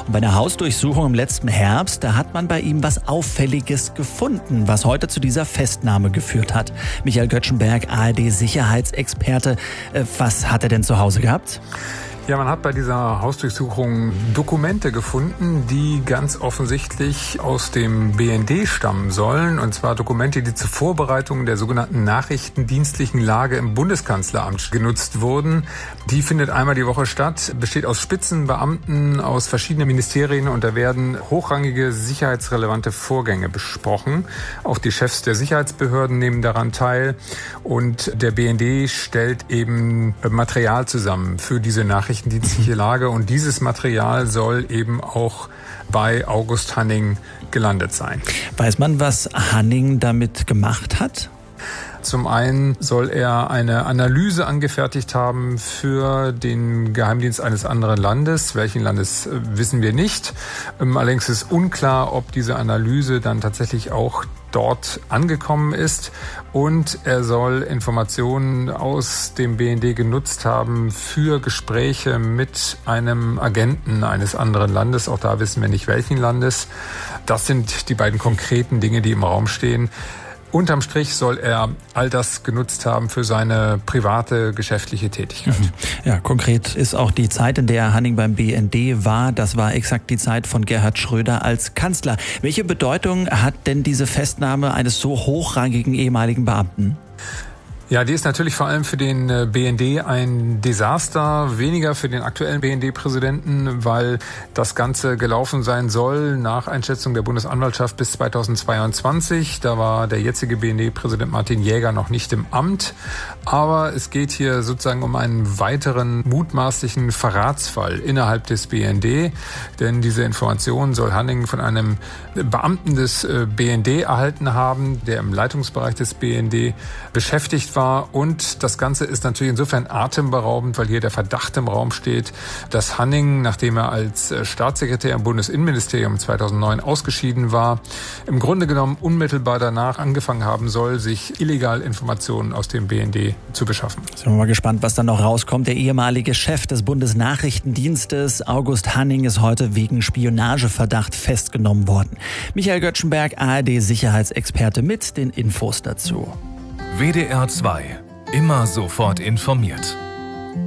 Und bei einer Hausdurchsuchung im letzten Herbst, da hat man bei ihm was Auffälliges gefunden, was heute zu dieser Festnahme geführt hat. Michael Göttschenberg, ARD-Sicherheitsexperte. Was hat er denn zu Hause gehabt? Ja, man hat bei dieser Hausdurchsuchung Dokumente gefunden, die ganz offensichtlich aus dem BND stammen sollen. Und zwar Dokumente, die zur Vorbereitung der sogenannten nachrichtendienstlichen Lage im Bundeskanzleramt genutzt wurden. Die findet einmal die Woche statt, besteht aus Spitzenbeamten aus verschiedenen Ministerien und da werden hochrangige sicherheitsrelevante Vorgänge besprochen. Auch die Chefs der Sicherheitsbehörden nehmen daran teil und der BND stellt eben Material zusammen für diese nachrichtendienstliche Lage und dieses Material soll eben auch bei August Hanning gelandet sein. Weiß man, was Hanning damit gemacht hat? Zum einen soll er eine Analyse angefertigt haben für den Geheimdienst eines anderen Landes. Welchen Landes wissen wir nicht. Allerdings ist unklar, ob diese Analyse dann tatsächlich auch dort angekommen ist. Und er soll Informationen aus dem BND genutzt haben für Gespräche mit einem Agenten eines anderen Landes. Auch da wissen wir nicht, welchen Landes. Das sind die beiden konkreten Dinge, die im Raum stehen. Unterm Strich soll er all das genutzt haben für seine private, geschäftliche Tätigkeit. Ja, konkret ist auch die Zeit, in der Hanning beim BND war. Das war exakt die Zeit von Gerhard Schröder als Kanzler. Welche Bedeutung hat denn diese Festnahme eines so hochrangigen ehemaligen Beamten? Ja, die ist natürlich vor allem für den BND ein Desaster, weniger für den aktuellen BND-Präsidenten, weil das Ganze gelaufen sein soll nach Einschätzung der Bundesanwaltschaft bis 2022. Da war der jetzige BND-Präsident Martin Jäger noch nicht im Amt. Aber es geht hier sozusagen um einen weiteren mutmaßlichen Verratsfall innerhalb des BND. Denn diese Information soll Hanning von einem Beamten des BND erhalten haben, der im Leitungsbereich des BND beschäftigt war. Und das Ganze ist natürlich insofern atemberaubend, weil hier der Verdacht im Raum steht, dass Hanning, nachdem er als Staatssekretär im Bundesinnenministerium 2009 ausgeschieden war, im Grunde genommen unmittelbar danach angefangen haben soll, sich illegal Informationen aus dem BND zu beschaffen. Sind wir mal gespannt, was dann noch rauskommt. Der ehemalige Chef des Bundesnachrichtendienstes, August Hanning, ist heute wegen Spionageverdacht festgenommen worden. Michael Göttschenberg, ARD-Sicherheitsexperte mit den Infos dazu. WDR 2. Immer sofort informiert.